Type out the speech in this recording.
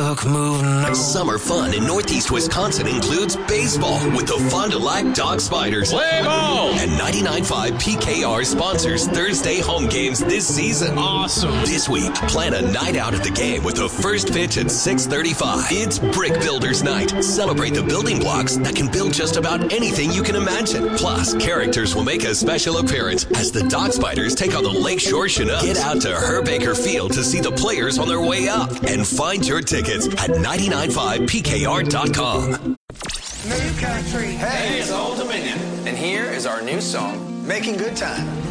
Look, move now. Summer fun in Northeast Wisconsin includes baseball with the Fond du Lac Dog Spiders. Play ball! And 99.5 PKR sponsors Thursday home games this season. Awesome. This week, plan a night out at the game with the first pitch at 6:35. It's Brick Builders Night. Celebrate the building blocks that can build just about anything you can imagine. Plus, characters will make a special appearance as the Dog Spiders take on the Lakeshore Chinooks. Get out to Herr Baker Field to see the players on their way up and find your tickets at 995pkr.com. New country. Hey, it's Old Dominion. And here is our new song, Making Good Time.